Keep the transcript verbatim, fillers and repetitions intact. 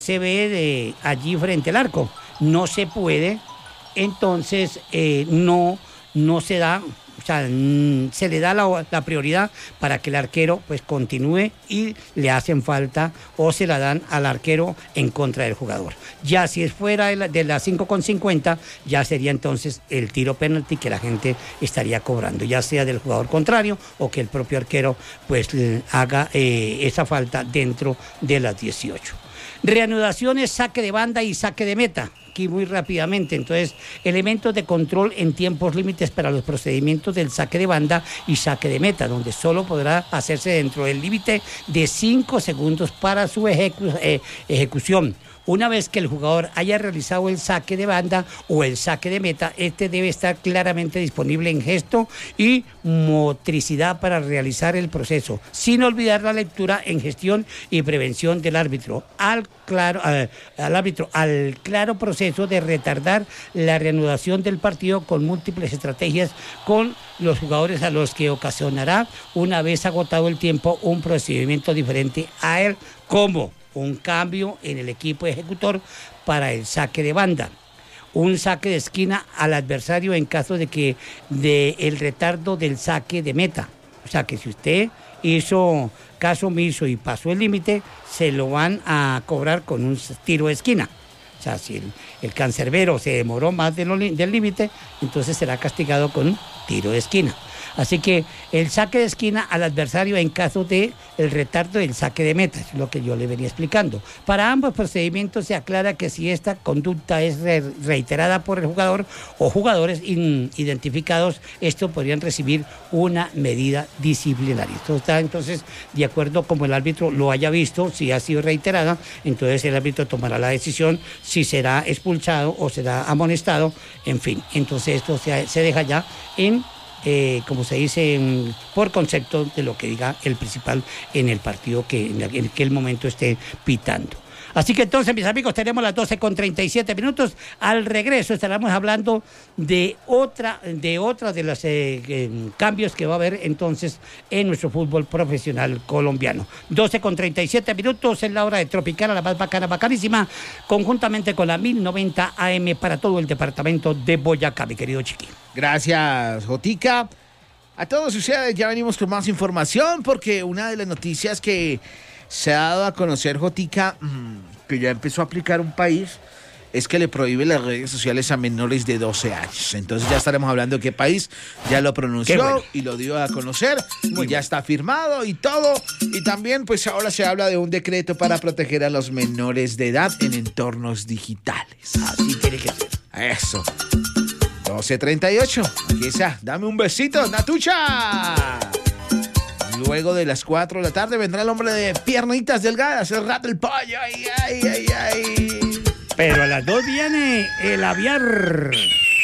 se ve de allí frente al arco. No se puede, entonces eh, no, no se da, o sea, se le da la, la prioridad para que el arquero pues continúe y le hacen falta o se la dan al arquero en contra del jugador. Ya si es fuera de, la, de las cinco con cincuenta, ya sería entonces el tiro penalti que la gente estaría cobrando, ya sea del jugador contrario o que el propio arquero pues haga eh, esa falta dentro de las dieciocho. Reanudaciones, saque de banda y saque de meta. Aquí muy rápidamente, entonces, elementos de control en tiempos límites para los procedimientos del saque de banda y saque de meta, donde solo podrá hacerse dentro del límite de cinco segundos para su ejecu- eh, ejecución. Una vez que el jugador haya realizado el saque de banda o el saque de meta, este debe estar claramente disponible en gesto y motricidad para realizar el proceso, sin olvidar la lectura en gestión y prevención del árbitro, al claro, al, al árbitro, al claro proceso de retardar la reanudación del partido con múltiples estrategias con los jugadores a los que ocasionará, una vez agotado el tiempo, un procedimiento diferente a él, como un cambio en el equipo ejecutor para el saque de banda, un saque de esquina al adversario en caso de que de el retardo del saque de meta. O sea que si usted hizo caso omiso y pasó el límite, se lo van a cobrar con un tiro de esquina. O sea, si el, el cancerbero se demoró más de lo, del límite, entonces será castigado con un tiro de esquina. Así que el saque de esquina al adversario en caso de el retardo del saque de meta, es lo que yo le venía explicando. Para ambos procedimientos se aclara que si esta conducta es re reiterada por el jugador o jugadores identificados, estos podrían recibir una medida disciplinaria. Esto está entonces de acuerdo como el árbitro lo haya visto, si ha sido reiterada, entonces el árbitro tomará la decisión si será expulsado o será amonestado, en fin. Entonces esto se, se deja ya en Eh, como se dice, en, por concepto de lo que diga el principal en el partido que en aquel momento esté pitando. Así que entonces, mis amigos, tenemos las doce con treinta y siete minutos. Al regreso estaremos hablando de otra de otra de los eh, eh, cambios que va a haber entonces en nuestro fútbol profesional colombiano. doce con treinta y siete minutos en la hora de Tropicana, la más bacana, bacanísima, conjuntamente con la mil noventa A M para todo el departamento de Boyacá, mi querido Chiqui. Gracias, Jotica. A todos ustedes ya venimos con más información porque una de las noticias que se ha dado a conocer, Jotica, que ya empezó a aplicar un país, es que le prohíbe las redes sociales a menores de doce años. Entonces ya estaremos hablando de qué país ya lo pronunció bueno. y lo dio a conocer. Muy y ya bien. Está firmado y todo. Y también pues ahora se habla de un decreto para proteger a los menores de edad en entornos digitales. Así tiene que ser. Eso. doce treinta y ocho. Aquí está. Dame un besito, Natucha. Luego de las cuatro de la tarde vendrá el hombre de piernitas delgadas, el Rat del Pollo. Ay, ay, ay, ay. Pero a las dos viene el aviar.